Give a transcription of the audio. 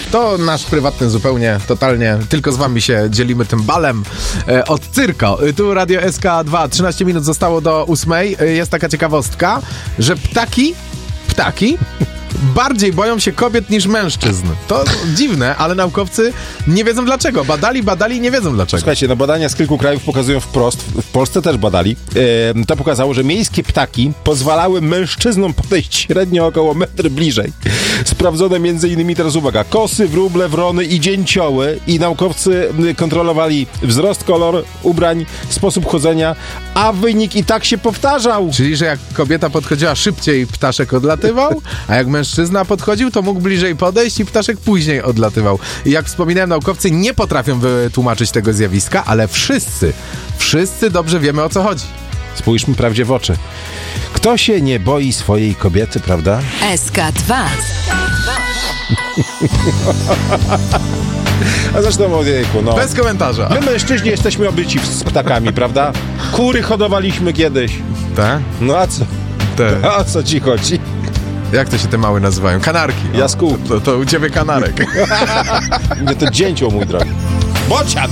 To nasz prywatny zupełnie, totalnie, tylko z wami się dzielimy tym balem od Cyrko. Tu Radio SK2, 13 minut zostało do 8. Jest taka ciekawostka, że ptaki bardziej boją się kobiet niż mężczyzn. To dziwne, ale naukowcy nie wiedzą dlaczego. Badali, nie wiedzą dlaczego. Słuchajcie, badania z kilku krajów pokazują wprost, w Polsce też badali, to pokazało, że miejskie ptaki pozwalały mężczyznom podejść średnio około metr bliżej. Sprawdzone m.in. teraz uwaga, kosy, wróble, wrony i dzięcioły i naukowcy kontrolowali wzrost, kolor ubrań, sposób chodzenia, a wynik i tak się powtarzał. Czyli, że jak kobieta podchodziła szybciej, ptaszek odlatywał, a jak mężczyzna podchodził, to mógł bliżej podejść i ptaszek później odlatywał. I jak wspominałem, naukowcy nie potrafią wytłumaczyć tego zjawiska, ale wszyscy dobrze wiemy, o co chodzi. Spójrzmy prawdzie w oczy. Kto się nie boi swojej kobiety, prawda? SK2. A zresztą, ojejku, no. Bez komentarza. My mężczyźni jesteśmy obyci z ptakami, prawda? Kury hodowaliśmy kiedyś. Tak? No a co? Te. A o co ci chodzi? Jak to się te małe nazywają? Kanarki. Jaskółki. To u ciebie kanarek. Nie, to dzięcioł, mój drogi. Bocian!